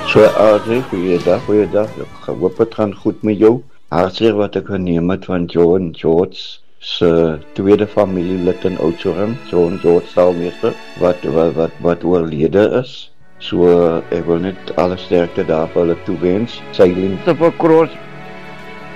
So, Audrey, goeiedag, goeiedag. Ek hoop het gaan goed met jou. Hartseer wat ek geneem het van John George se tweede familielid in Oudtshoorn, John George Stalmeester, wat oorlede is. So, ek wil net alle sterkte daar vir hulle toewens. Sy liefde vir Cross